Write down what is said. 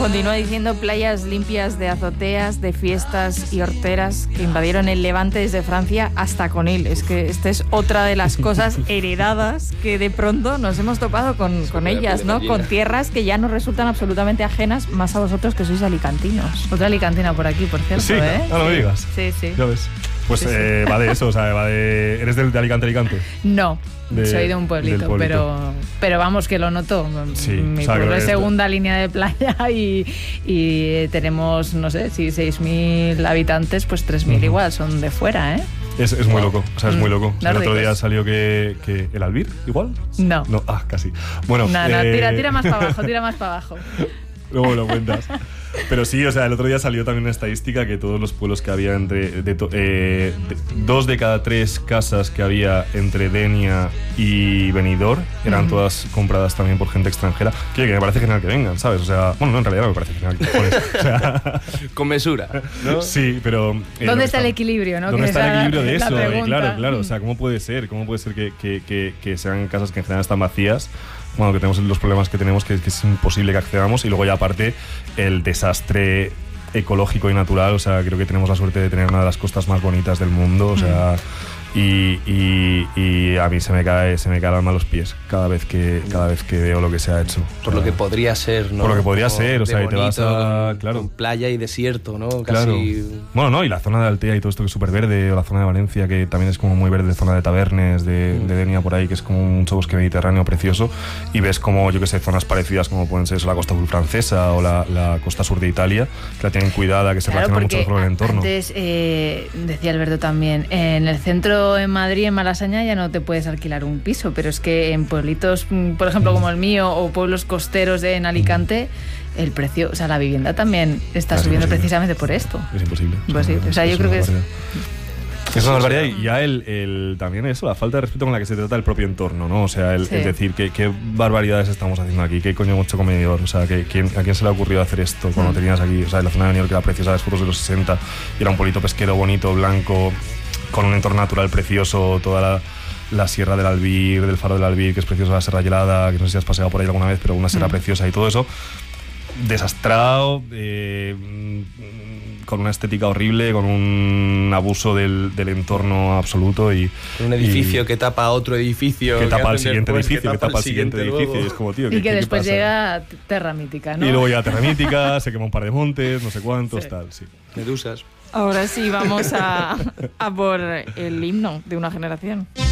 Continúa diciendo playas limpias de azoteas, de fiestas y horteras que invadieron el Levante desde Francia hasta Conil. Es que esta es otra de las cosas heredadas que de pronto nos hemos topado con ellas, ¿no? Con tierras que ya nos resultan absolutamente ajenas, más a vosotros que sois alicantinos. Otra alicantina por aquí, por cierto, sí, ¿eh? No me digas. Sí. Ya ves. Pues sí. Va de eso, o sea, va de... ¿Eres de Alicante? No, soy de un pueblito, pero vamos, que lo noto. Sí, mi pueblo es segunda línea de playa y tenemos, no sé, si 6.000 habitantes, pues 3.000 igual son de fuera, ¿eh? Es muy loco, o sea, es muy loco. Nórdicos. El otro día salió que ¿el Albir igual? No, casi. Bueno, no, tira más para abajo. Luego lo cuentas. Pero sí, o sea, el otro día salió también una estadística que todos los pueblos que había dos de cada 3 casas que había entre Denia y Benidorm eran todas compradas también por gente extranjera. Que me parece genial que vengan, ¿sabes? O sea, bueno, no, en realidad no me parece genial que o sea, con mesura, ¿no? Sí, pero... ¿Dónde está el equilibrio, no? ¿Dónde está el equilibrio de eso? Claro. O sea, ¿cómo puede ser que sean casas que en general están vacías? Bueno, que tenemos los problemas que tenemos, que es imposible que accedamos, y luego ya aparte el desastre ecológico y natural. O sea, creo que tenemos la suerte de tener una de las costas más bonitas del mundo, o sea, y a mí se me cae el alma a los pies cada vez que veo lo que se ha hecho. Por lo que podría ser, ¿no? Por lo que podría ser, o sea, y te vas a... Claro. Con playa y desierto, ¿no? Claro. Casi... Bueno, no, y la zona de Altea y todo esto que es súper verde, o la zona de Valencia, que también es como muy verde, zona de Tabernes, de Denia por ahí, que es como mucho bosque mediterráneo precioso, y ves como, yo que sé, zonas parecidas como pueden ser la costa azul francesa o la costa sur de Italia, que la tienen cuidada, que se relaciona mucho con el entorno. Antes, decía Alberto también, en el centro en Madrid, en Malasaña, ya no te puedes alquilar un piso, pero es que en pueblitos, por ejemplo, como el mío, o pueblos costeros en Alicante, el precio, o sea, la vivienda también está subiendo precisamente por esto. Es imposible. Pues sí, o sea, yo creo que es... Es una barbaridad, y ya también eso, la falta de respeto con la que se trata el propio entorno, ¿no? O sea, es decir, qué barbaridades estamos haciendo aquí, qué coño hemos hecho con Benidorm, o sea, ¿a quién se le ha ocurrido hacer esto cuando tenías aquí, o sea, en la zona de Benidorm, que era preciosa, las fotos de los 60, y era un pueblito pesquero bonito, blanco, con un entorno natural precioso, toda la sierra del Albir, del faro del Albir, que es preciosa, la Serra Gelada, que no sé si has paseado por ahí alguna vez, pero una sierra preciosa, y todo eso desastrado, con una estética horrible, con un abuso del entorno absoluto, y un edificio que tapa otro edificio, que tapa el siguiente edificio, que tapa el siguiente edificio, y es como, tío, y que después llega Terra Mítica, ¿no? Y luego llega Terra Mítica, se quema un par de montes, no sé cuántos, tal, sí. Medusas. Ahora sí vamos a por el himno de una generación.